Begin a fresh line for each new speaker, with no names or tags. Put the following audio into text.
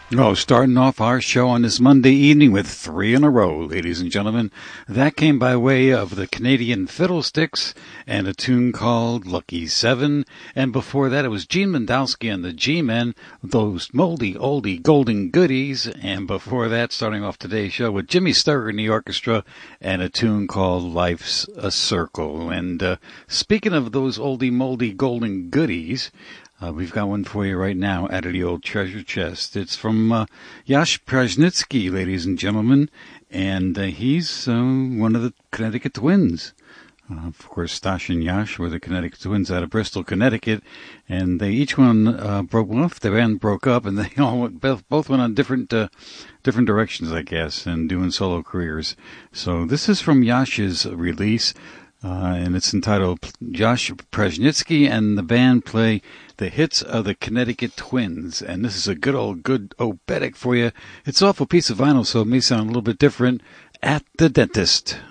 Oh, starting off our show on this Monday evening with three in a row, ladies and gentlemen. That came by way of the Canadian Fiddlesticks and a tune called Lucky 7. And before that, it was Gene Mendowski and the G-Men, those moldy, oldie, golden goodies. And before that, starting off today's show with Jimmy Sturr and the orchestra and a tune called Life's a Circle. And speaking of those oldie, moldy, golden goodies, we've got one for you right now out of the old treasure chest. It's from Yash Prajnitsky, ladies and gentlemen, and he's one of the Connecticut Twins. Of course, Stash and Yash were the Connecticut Twins out of Bristol, Connecticut, and they each one broke off. The band broke up, and they all both went on different directions, I guess, and doing solo careers. So this is from Yash's release. And it's entitled Yash Prajnitsky and the band play the hits of the Connecticut Twins. And this is a good obedic for you. It's off a piece of vinyl, so it may sound a little bit different. At the Dentist.